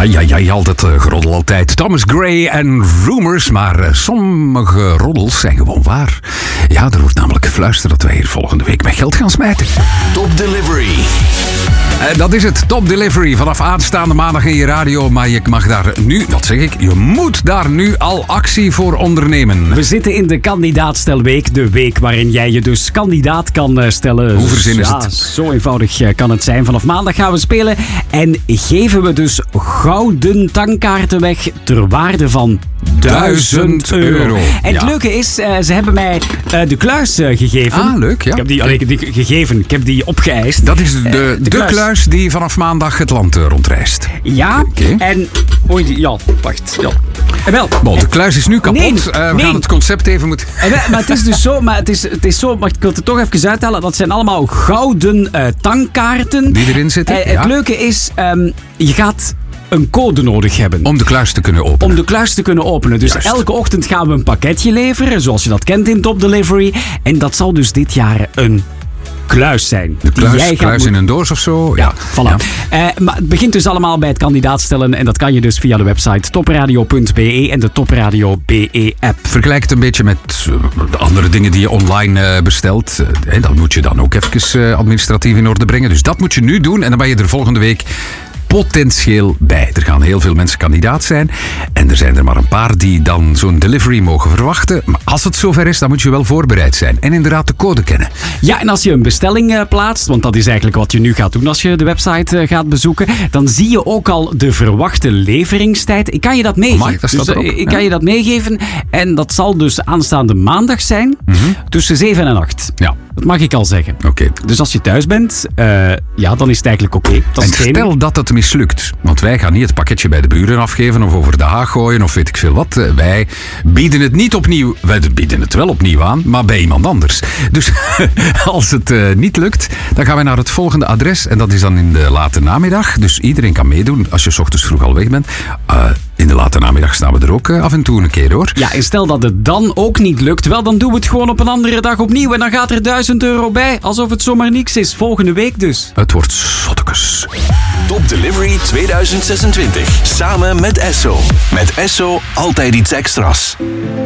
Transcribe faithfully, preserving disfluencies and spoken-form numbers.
ja, ja, altijd uh, geroddel altijd. Thomas Gray en Rumors, maar uh, sommige roddels zijn gewoon waar. Ja, er wordt namelijk gefluisterd dat wij hier volgende week met geld gaan smijten. Top Delivery. Uh, dat is het, Top Delivery. Vanaf aanstaande maandag in je radio. Maar je mag daar nu, wat zeg ik, je moet daar nu al actie voor ondernemen. We zitten in de kandidaatstelweek. De week waarin jij je dus kandidaat kan stellen. Hoe verzin is ja, het? Zo eenvoudig kan het zijn. Vanaf maandag gaan we spelen. En geven we dus gouden tankkaarten weg ter waarde van duizend euro. En het ja. leuke is, uh, ze hebben mij uh, de kluis uh, gegeven. Ah, leuk, ja. Ik heb die, allee, ik heb die gegeven, ik heb die opgeëist. Dat is de, Uh, de, de kluis. kluis die vanaf maandag het land uh, rondreist. Ja, Oké. en... Oei, die- ja, wacht. Ja. En wel... Bon, de kluis is nu kapot. Nee, Uh, we nee. gaan het concept even moeten... En wel, maar het is dus zo, maar het is, het is zo, maar ik wil het er toch even uithalen. Dat zijn allemaal gouden uh, tankkaarten. Die erin zitten, Uh, ja. Het leuke is, um, je gaat een code nodig hebben. Om de kluis te kunnen openen. Om de kluis te kunnen openen. Dus Juist. elke ochtend gaan we een pakketje leveren, zoals je dat kent in Top Delivery. En dat zal dus dit jaar een kluis zijn. De kluis, die jij gaat kluis moet- in een doos of zo. Ja, Voilà. Ja. Eh, maar het begint dus allemaal bij het kandidaat stellen. En dat kan je dus via de website topradio punt b e en de Topradio B E-app. Vergelijk het een beetje met uh, de andere dingen die je online uh, bestelt. Uh, hè, dat moet je dan ook even uh, administratief in orde brengen. Dus dat moet je nu doen en dan ben je er volgende week potentieel bij. Er gaan heel veel mensen kandidaat zijn. En er zijn er maar een paar die dan zo'n delivery mogen verwachten. Maar als het zover is, dan moet je wel voorbereid zijn. En inderdaad de code kennen. Ja, en als je een bestelling eh, plaatst, want dat is eigenlijk wat je nu gaat doen als je de website eh, gaat bezoeken, dan zie je ook al de verwachte leveringstijd. Ik kan je dat meegeven. Amai, dat staat dus, eh, erop, ik ja. kan je dat meegeven. En dat zal dus aanstaande maandag zijn, tussen zeven en acht. Ja, Dat mag ik al zeggen. oké. Dus als je thuis bent, eh, ja, dan is het eigenlijk oké. Dat En is geen... stel dat het mislukt, want wij gaan niet het pakketje bij de buren afgeven of over de haag gooien of weet ik veel wat. Eh, Wij bieden het niet opnieuw, wij bieden het wel opnieuw aan, maar bij iemand anders. Dus als het uh, niet lukt, dan gaan wij naar het volgende adres en dat is dan in de late namiddag. Dus iedereen kan meedoen als je 's ochtends vroeg al weg bent. Uh, in de late namiddag staan we er ook uh, af en toe een keer hoor. Ja, en stel dat het dan ook niet lukt, wel, dan doen we het gewoon op een andere dag opnieuw. En dan gaat er duizend euro bij, alsof het zomaar niks is. Volgende week dus. Het wordt zottekes. Top Delivery tweeduizend zesentwintig. Samen met Esso. Met Esso altijd iets extra's.